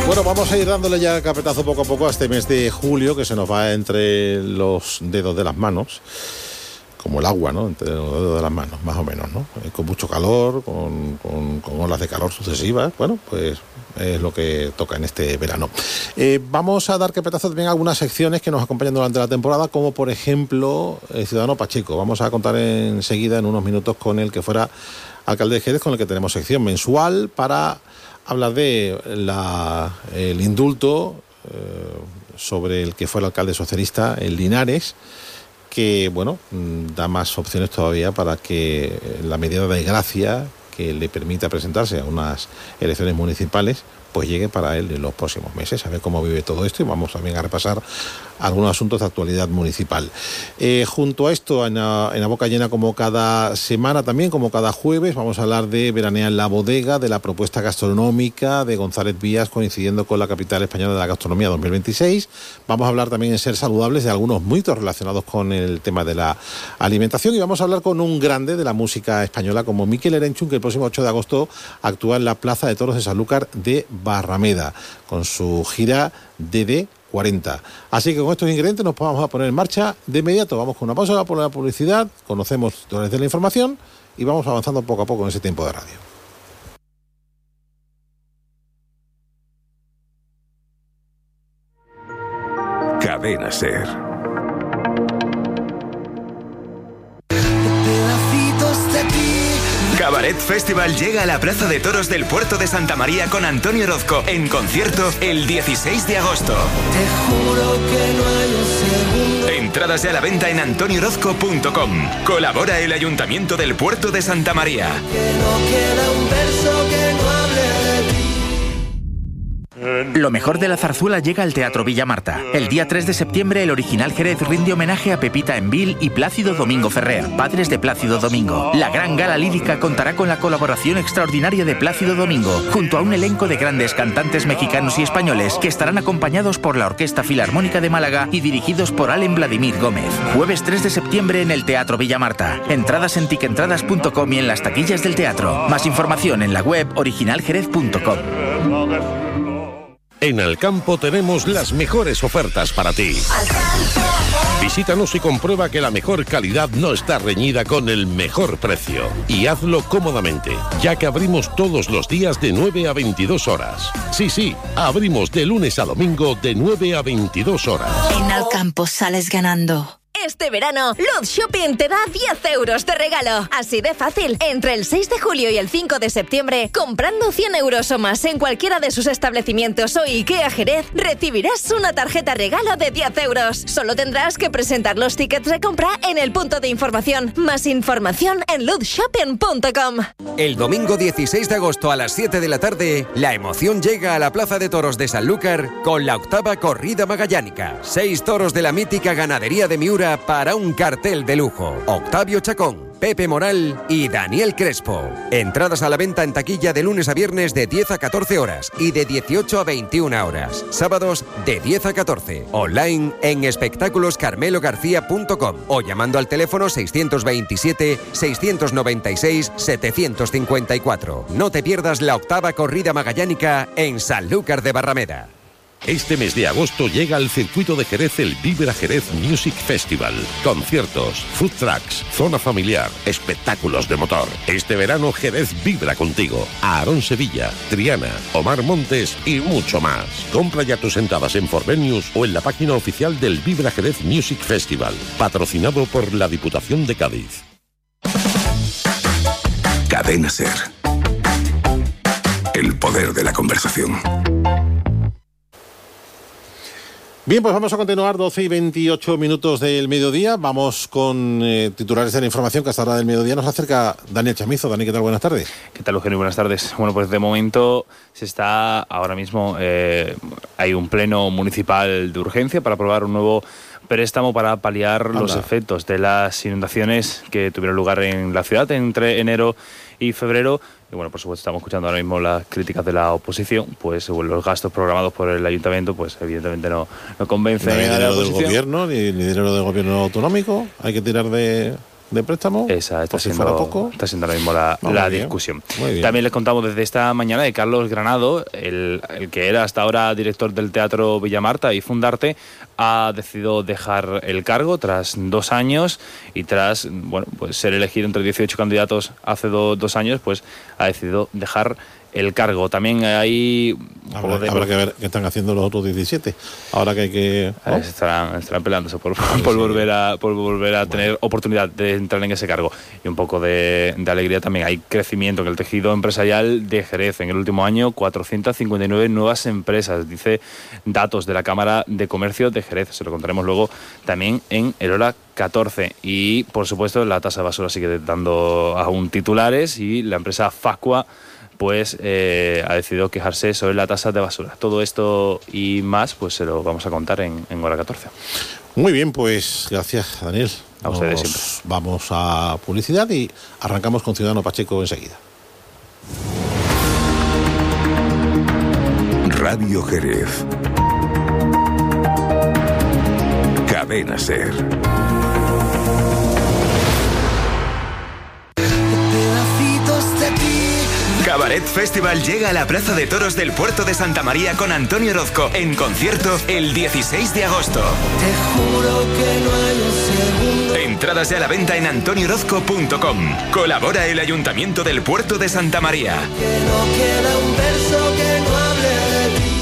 Bueno, vamos a ir dándole ya carpetazo poco a poco a este mes de julio, que se nos va entre los dedos de las manos, como el agua, ¿no? Entre los dedos de las manos, más o menos, ¿no? Con mucho calor, con olas de calor sucesivas. Bueno, pues es lo que toca en este verano. Vamos a dar carpetazo también a algunas secciones que nos acompañan durante la temporada, como por ejemplo el Ciudadano Pacheco. Vamos a contar enseguida, en unos minutos, con el que fuera alcalde de Jerez, con el que tenemos sección mensual para hablar de el indulto sobre el que fue el alcalde socialista en Linares, que, bueno, da más opciones todavía para que la medida de gracia que le permita presentarse a unas elecciones municipales pues llegue para él en los próximos meses, a ver cómo vive todo esto, y vamos también a repasar algunos asuntos de actualidad municipal. Junto a esto, en la boca llena, como cada semana también, como cada jueves, vamos a hablar de Veranea en la Bodega, de la propuesta gastronómica de González Vías, coincidiendo con la capital española de la gastronomía 2026. Vamos a hablar también, en Ser Saludables, de algunos mitos relacionados con el tema de la alimentación, y vamos a hablar con un grande de la música española como Mikel Erenchun, que el próximo 8 de agosto actúa en la Plaza de Toros de Sanlúcar de Barrameda con su gira DD40. Así que con estos ingredientes nos vamos a poner en marcha de inmediato. Vamos con una pausa por la publicidad, conocemos titulares de la información y vamos avanzando poco a poco en ese tiempo de radio. Cadena Ser. Cabaret Festival llega a la Plaza de Toros del Puerto de Santa María con Antonio Orozco en concierto el 16 de agosto. Te juro que no hay un segundo. Entradas ya a la venta en antoniorozco.com. Colabora el Ayuntamiento del Puerto de Santa María. Que no queda un verso que no hable de ti. Lo mejor de la zarzuela llega al Teatro Villa Marta. El día 3 de septiembre, el Original Jerez rinde homenaje a Pepita Envil y Plácido Domingo Ferrer, padres de Plácido Domingo. La gran gala lírica contará con la colaboración extraordinaria de Plácido Domingo, junto a un elenco de grandes cantantes mexicanos y españoles que estarán acompañados por la Orquesta Filarmónica de Málaga y dirigidos por Allen Vladimir Gómez. Jueves 3 de septiembre en el Teatro Villa Marta. Entradas en tiquentradas.com y en las taquillas del teatro. Más información en la web originaljerez.com. En Alcampo tenemos las mejores ofertas para ti. Visítanos y comprueba que la mejor calidad no está reñida con el mejor precio. Y hazlo cómodamente, ya que abrimos todos los días de 9 a 22 horas. Sí, abrimos de lunes a domingo de 9 a 22 horas. En Alcampo sales ganando. Este verano, Luz Shopping te da 10 euros de regalo. Así de fácil. Entre el 6 de julio y el 5 de septiembre, comprando 100 euros o más en cualquiera de sus establecimientos o IKEA Jerez, recibirás una tarjeta regalo de 10 euros. Solo tendrás que presentar los tickets de compra en el punto de información. Más información en luzshopping.com. El domingo 16 de agosto a las 7 de la tarde, la emoción llega a la Plaza de Toros de Sanlúcar con la 8ª corrida magallánica. 6 toros de la mítica ganadería de Miura para un cartel de lujo. Octavio Chacón, Pepe Moral y Daniel Crespo. Entradas a la venta en taquilla de lunes a viernes de 10 a 14 horas y de 18 a 21 horas. Sábados de 10 a 14. Online en espectáculoscarmelogarcía.com o llamando al teléfono 627-696-754. No te pierdas la 8ª corrida magallánica en Sanlúcar de Barrameda. Este mes de agosto llega al circuito de Jerez el Vibra Jerez Music Festival. Conciertos, food trucks, zona familiar, espectáculos de motor. Este verano Jerez vibra contigo. Aarón Sevilla, Triana, Omar Montes y mucho más. Compra ya tus entradas en Forvenius o en la página oficial del Vibra Jerez Music Festival. Patrocinado por la Diputación de Cádiz. Cadena Ser. El poder de la conversación. Bien, pues vamos a continuar, 12 y 28 minutos del mediodía. Vamos con titulares de la información que hasta ahora del mediodía nos acerca Daniel Chamizo. Dani, ¿qué tal? Buenas tardes. ¿Qué tal, Eugenio? Buenas tardes. Bueno, pues de momento se está, ahora mismo hay un pleno municipal de urgencia para aprobar un nuevo préstamo para paliar los efectos de las inundaciones que tuvieron lugar en la ciudad entre enero y febrero. Y bueno, por supuesto, estamos escuchando ahora mismo las críticas de la oposición, pues los gastos programados por el ayuntamiento, pues evidentemente no convencen a la oposición. No hay dinero del gobierno, ni dinero del gobierno autonómico, hay que tirar de de préstamo. Esa está siendo ahora mismo la discusión. También les contamos desde esta mañana de Carlos Granado, el que era hasta ahora director del Teatro Villamarta y Fundarte, ha decidido dejar el cargo tras 2 años y tras pues ser elegido entre 18 candidatos hace 2 años, pues ha decidido dejar el cargo. También hay... Habrá que ver qué están haciendo los otros 17. Ahora que hay que... ¿no? Estarán peleándose por volver a tener oportunidad de entrar en ese cargo. Y un poco de alegría también. Hay crecimiento en el tejido empresarial de Jerez. En el último año, 459 nuevas empresas, dice datos de la Cámara de Comercio de Jerez. Se lo contaremos luego también en el Hora 14. Y, por supuesto, la tasa de basura sigue dando aún titulares y la empresa Facua pues ha decidido quejarse sobre la tasa de basura. Todo esto y más, pues se lo vamos a contar en Hora 14. Muy bien, pues gracias, Daniel. A ustedes siempre. Vamos a publicidad y arrancamos con Ciudadano Pacheco enseguida. Radio Jerez. Cadena SER. Cabaret Festival llega a la Plaza de Toros del Puerto de Santa María con Antonio Orozco en concierto el 16 de agosto. Te juro que no hay un segundo. Entradas ya a la venta en antoniorozco.com. Colabora el Ayuntamiento del Puerto de Santa María. Que no queda un verso que no hable de ti.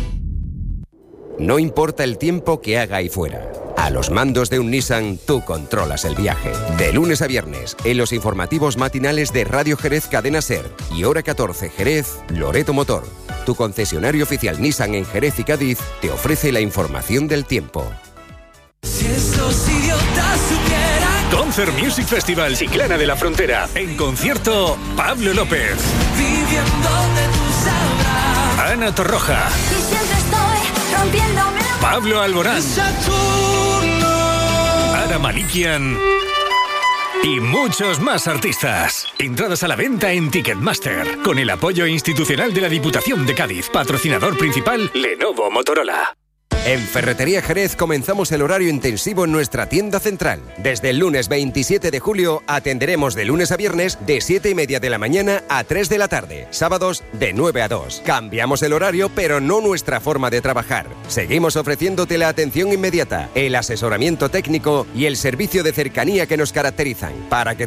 No importa el tiempo que haga ahí fuera. A los mandos de un Nissan, tú controlas el viaje. De lunes a viernes, en los informativos matinales de Radio Jerez Cadena SER y Hora 14 Jerez, Loreto Motor, tu concesionario oficial Nissan en Jerez y Cádiz, te ofrece la información del tiempo. Si esos idiotas supieran. Concert Music Festival Chiclana de la Frontera. En concierto, Pablo López. Viviendo de tu sabrás. Ana Torroja. Y siempre estoy rompiéndome. Pablo Alborán. Saturno. Ara Malikian. Y muchos más artistas. Entradas a la venta en Ticketmaster. Con el apoyo institucional de la Diputación de Cádiz. Patrocinador principal, Lenovo Motorola. En Ferretería Jerez comenzamos el horario intensivo en nuestra tienda central. Desde el lunes 27 de julio atenderemos de lunes a viernes de 7:30 de la mañana a 3 de la tarde. Sábados de 9 a 2. Cambiamos el horario, pero no nuestra forma de trabajar. Seguimos ofreciéndote la atención inmediata, el asesoramiento técnico y el servicio de cercanía que nos caracterizan, para que